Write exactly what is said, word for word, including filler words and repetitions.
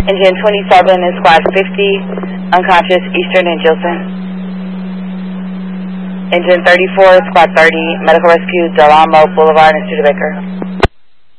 Engine twenty-seven in squad fifty, unconscious, Eastern and Gilson. Engine thirty-four, squad thirty, medical rescue, Del Amo Boulevard and Studebaker.